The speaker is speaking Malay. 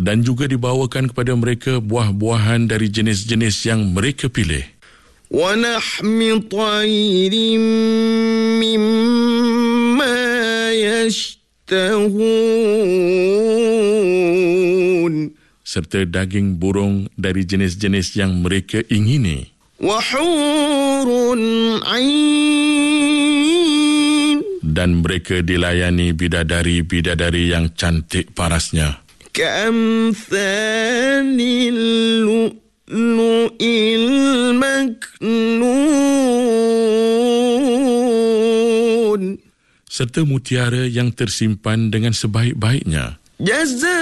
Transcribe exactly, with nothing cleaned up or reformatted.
dan juga dibawakan kepada mereka buah-buahan dari jenis-jenis yang mereka pilih. وَلَحْمِ طَيْرٍ مِّمَّا يَشْتَهُونَ serta daging burung dari jenis-jenis yang mereka ingini. وَحُورٌ عِينٌ Dan mereka dilayani bidadari-bidadari yang cantik parasnya. كَأَمْثَالِ اللُّؤْلُؤِ الْمَكْنُونِ serta mutiara yang tersimpan dengan sebaik-baiknya. جَزَاءً